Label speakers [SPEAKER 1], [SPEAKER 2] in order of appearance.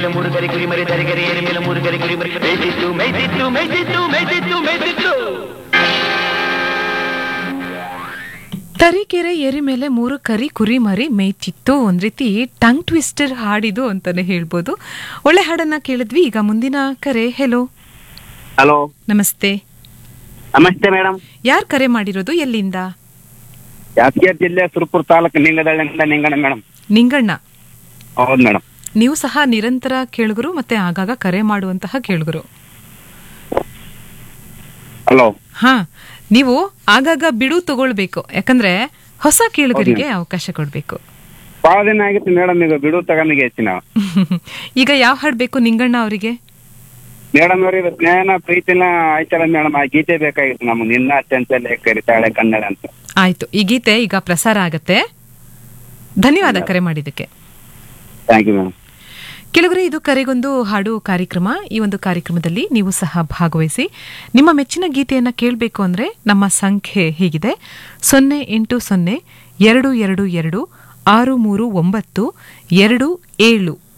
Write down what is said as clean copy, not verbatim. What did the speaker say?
[SPEAKER 1] ಮೂರುಗರಿ ಕುರಿಮರಿ ದರಿಗರಿ ಎರಿಮಿಲ ಮೂರುಗರಿ ಕುರಿಮರಿ ಮೇಯ್ತಿತ್ತು ಮೇಯ್ತಿತ್ತು ಮೇಯ್ತಿತ್ತು ಮೇಯ್ತಿತ್ತು ಮೇಯ್ತಿತ್ತು.
[SPEAKER 2] ತರೀಕೆರೆ ಎರಿ ಮೇಲೆ 3 ಕರಿ ಕುರಿ ಮರಿ ಮೇಯ್ತಿತ್ತು. ಒಂದ್ ರೀತಿ ಟಂಗ್ ಟ್ವಿಸ್ಟರ್ ಹಾಡಿದು ಅಂತಾನೆ ಹೇಳ್ಬೋದು. ಒಳ್ಳೆ ಹಾಡನ್ನ ಕೇಳಿದ್ವಿ. ಈಗ ಮುಂದಿನ ಕರೆ. ಹೆಲೋ,
[SPEAKER 3] ಹಲೋ,
[SPEAKER 2] ನಮಸ್ತೆ.
[SPEAKER 3] ನಮಸ್ತೆ ಮೇಡಮ್.
[SPEAKER 2] ಯಾರ್ ಕರೆ ಮಾಡಿರೋದು, ಎಲ್ಲಿಂದ?
[SPEAKER 3] ಯಾದಗಿರಿ ಜಿಲ್ಲೆ ಸುರಪುರ ತಾಲೂಕು ನಿಂಗದಳ್ಳಿಯಿಂದ ನಿಂಗಣ್ಣ ಮೇಡಮ್.
[SPEAKER 2] ನಿಂಗಣ್ಣ,
[SPEAKER 3] ಹೌದು ಮೇಡಮ್.
[SPEAKER 2] ನೀವು ಸಹ ನಿರಂತರ ಕೇಳುಗರು ಮತ್ತೆ ಆಗಾಗ ಕರೆ ಮಾಡುವಂತಹ ಕೇಳುಗರು.
[SPEAKER 3] ಹಲೋ.
[SPEAKER 2] ಹಾ, ನೀವು ಆಗಾಗ ಬಿಡು ತಗೊಳ್ಬೇಕು, ಯಾಕಂದ್ರೆ ಹೊಸ ಕೇಳುಗರಿಗೆ ಅವಕಾಶ ಕೊಡ್ಬೇಕು.
[SPEAKER 3] ಬಹಳ ದಿನ ಆಗಿತ್ತು ಮೇಡಮ್, ಈಗ ಬಿಡು ತಗೊಂಡಿಗೆ ಹೆಚ್ಚು ನಾವು.
[SPEAKER 2] ಈಗ ಯಾವ ಹಾಡ್ ಬೇಕು ನಿಂಗಣ್ಣ ಅವರಿಗೆ?
[SPEAKER 3] ಮೇಡಮ್ ಅವ್ರಿಗೆ ಸ್ನೇಹನ ಪ್ರೀತಿನ ಆಯ್ತಲ್ಲ ಮೇಡಮ್, ಆ ಗೀತೆ ಬೇಕಾಗಿತ್ತು ನಮ್ಗೆ. ನಿನ್ನ ಅತ್ಯಂತ ಕರಿತಾಳೆ ಕನ್ನಡ ಅಂತ.
[SPEAKER 2] ಆಯ್ತು, ಈ ಗೀತೆ ಈಗ ಪ್ರಸಾರ ಆಗತ್ತೆ. ಧನ್ಯವಾದ ಕರೆ ಮಾಡಿದ್ದಕ್ಕೆ.
[SPEAKER 3] Thank you madam.
[SPEAKER 2] ಕೆಲವರೇ, ಇದು ಕರೆಗೊಂದು ಹಾಡು ಕಾರ್ಯಕ್ರಮ. ಈ ಒಂದು ಕಾರ್ಯಕ್ರಮದಲ್ಲಿ ನೀವು ಸಹ ಭಾಗವಹಿಸಿ. ನಿಮ್ಮ ಮೆಚ್ಚಿನ ಗೀತೆಯನ್ನ ಕೇಳಬೇಕು ಅಂದ್ರೆ ನಮ್ಮ ಸಂಖ್ಯೆ ಹೀಗಿದೆ: 080 222 639 27.